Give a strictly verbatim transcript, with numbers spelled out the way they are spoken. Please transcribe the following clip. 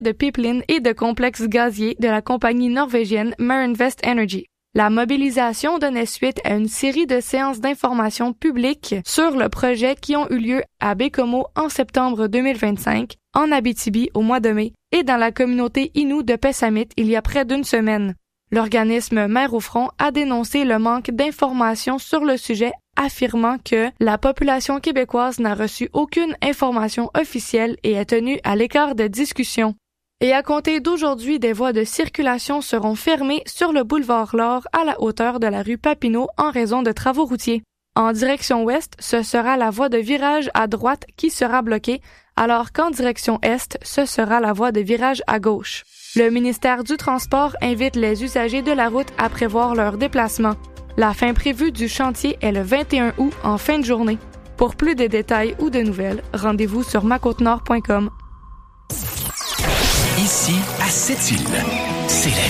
de pipeline et de complexes gaziers de la compagnie norvégienne Marinvest Energy. La mobilisation donnait suite à une série de séances d'information publiques sur le projet qui ont eu lieu à Baie-Comeau en septembre deux mille vingt-cinq, en Abitibi au mois de mai et dans la communauté Innu de Pessamit il y a près d'une semaine. L'organisme Mer au Front a dénoncé le manque d'informations sur le sujet, affirmant que la population québécoise n'a reçu aucune information officielle et est tenue à l'écart de discussions. Et à compter d'aujourd'hui, des voies de circulation seront fermées sur le boulevard Laure à la hauteur de la rue Papineau en raison de travaux routiers. En direction ouest, ce sera la voie de virage à droite qui sera bloquée, alors qu'en direction est, ce sera la voie de virage à gauche. Le ministère du Transport invite les usagers de la route à prévoir leur déplacement. La fin prévue du chantier est le vingt et un août en fin de journée. Pour plus de détails ou de nouvelles, rendez-vous sur ma côte nord point com. Ici, à Sept-Îles, c'est la